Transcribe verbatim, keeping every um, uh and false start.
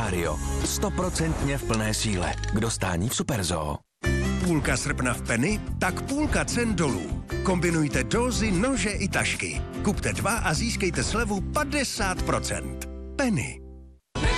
Vario. Stoprocentně v plné síle. K dostání v Superzoo. Půlka srpna v Penny, tak půlka cen dolů. Kombinujte dózy, nože i tašky. Kupte dva a získejte slevu padesát procent. Penny.